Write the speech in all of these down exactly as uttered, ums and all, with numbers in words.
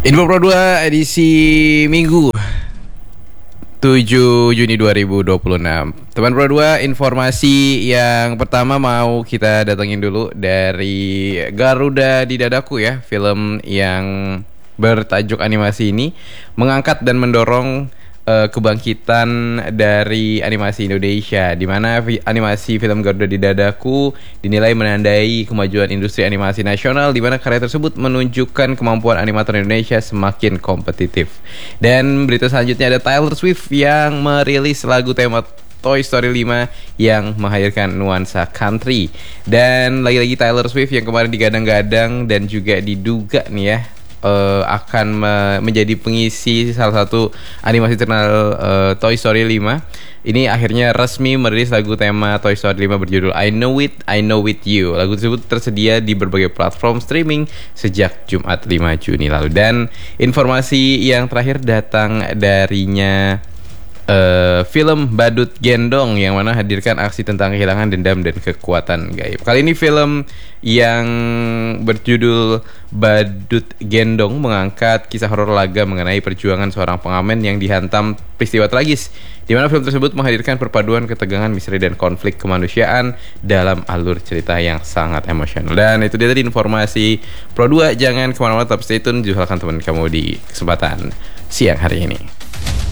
Info Pro dua edisi Minggu tujuh Juni dua ribu dua puluh enam. Teman Pro dua, informasi yang pertama mau kita datengin dulu dari Garuda di Dadaku ya. Film yang bertajuk animasi ini mengangkat dan mendorong uh, kebangkitan dari animasi Indonesia, di mana vi- animasi film Garuda di Dadaku dinilai menandai kemajuan industri animasi nasional, di mana karya tersebut menunjukkan kemampuan animator Indonesia semakin kompetitif. Dan berita selanjutnya ada Taylor Swift yang merilis lagu tema Toy Story lima yang menghadirkan nuansa country. Dan lagi-lagi Taylor Swift yang kemarin digadang-gadang dan juga diduga nih ya Uh, akan me- menjadi pengisi salah satu animasi terkenal uh, Toy Story lima. Ini akhirnya resmi merilis lagu tema Toy Story lima berjudul I Know It, I Know With You. Lagu tersebut tersedia di berbagai platform streaming sejak Jumat lima Juni lalu. Dan informasi yang terakhir datang darinya Uh, film Badut Gendong yang mana hadirkan aksi tentang kehilangan dendam dan kekuatan gaib. Kali ini film yang berjudul Badut Gendong mengangkat kisah horor laga mengenai perjuangan seorang pengamen yang dihantam peristiwa tragis, di mana film tersebut menghadirkan perpaduan ketegangan, misteri dan konflik kemanusiaan dalam alur cerita yang sangat emosional. Dan itu dia tadi informasi Pro dua. Jangan kemana-mana, tetap stay tune. Juhalkan teman kamu di kesempatan siang hari ini.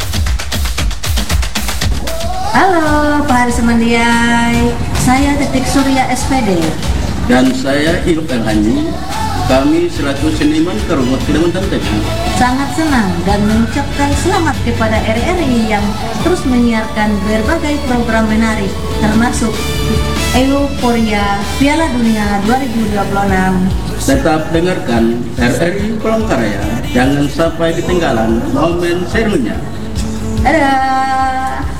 Halo Pak Haris Mandiai, saya Titik Surya S P D. Dan saya Iluk Elhani, kami selaku seniman Kerumut Kalimantan Tengah Sangat senang dan mengucapkan selamat kepada R R I yang terus menyiarkan berbagai program menarik, termasuk Euforia Piala Dunia dua ribu dua puluh enam. Tetap dengarkan R R I Palangkaraya, jangan sampai ketinggalan momen serunya. Dadah.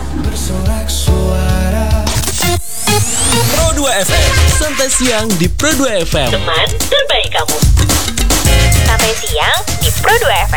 Pro dua F M, santai siang di Pro dua F M. Teman terbaik kamu. Sampai siang di Pro dua F M.